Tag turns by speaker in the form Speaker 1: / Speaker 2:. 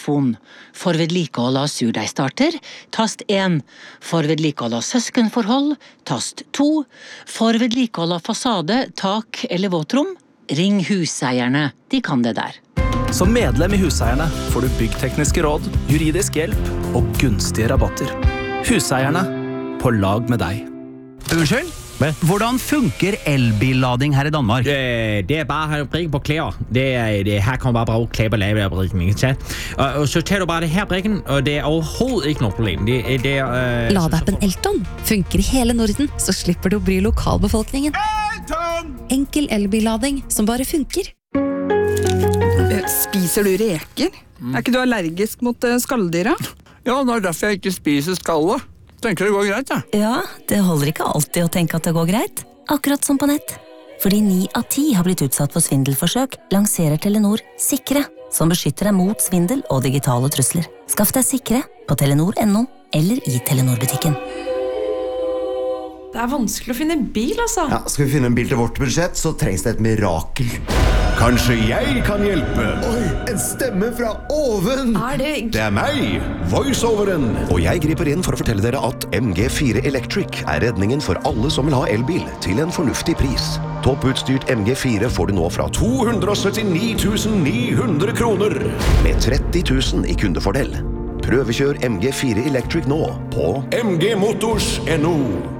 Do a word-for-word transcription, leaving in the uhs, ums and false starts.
Speaker 1: telefon. For vedlikehold av surdeigstarter, tast én. For vedlikehold av søskenforhold, tast to. For vedlikehold av fasade, tak eller våtrom, ring huseierne. De kan det der.
Speaker 2: Som medlem i Huseierne får du byggtekniske råd, juridisk hjelp og gunstige rabatter. Huseierne, på lag med deg.
Speaker 3: Unnskyld?
Speaker 4: Men?
Speaker 3: Hvordan funker elbillading her i Danmark?
Speaker 4: Det, det er bare å brikke på klær. Det, det, her kan man bare bruke klær på lave brikken. Og, og så tar du bare det her brikken, og det er overhovedet ikke noe problem. Det, det, uh,
Speaker 5: Ladeappen Elton funker i hele Norden, så slipper du å bry lokalbefolkningen.
Speaker 3: Elton!
Speaker 5: Enkel elbillading som bare funker.
Speaker 6: Spiser du reker? Er ikke du allergisk mot skalldyra?
Speaker 3: Ja, det er derfor jeg ikke spiser skallet. Tenker det går greit, ja.
Speaker 7: Ja, det holder ikke alltid å tenke at det går greit. Akkurat som på nett. Fordi ni av ti har blitt utsatt for svindelforsøk, lanserer Telenor Sikre, som beskytter deg mot svindel og digitale trusler. Skaff deg Sikre på telenor punktum no eller i Telenor-butikken.
Speaker 8: Det er vanskelig å finne bil, altså.
Speaker 9: Ja, skal vi finne en bil til vårt budsjett, så trengs det et mirakel.
Speaker 10: Kanskje jeg kan hjelpe?
Speaker 9: Oi, en stemme fra oven!
Speaker 8: Er det...
Speaker 10: Det er meg, voiceoveren. Og jeg griper inn for å fortelle dere at M G fire Electric er redningen for alle som vil ha elbil til en fornuftig pris. Topputstyrt M G fire får du nå fra to hundre syttini tusen ni hundre kroner. Med tretti tusen i kundefordel. Prøvekjør M G fire Electric nå på m g motors punktum no.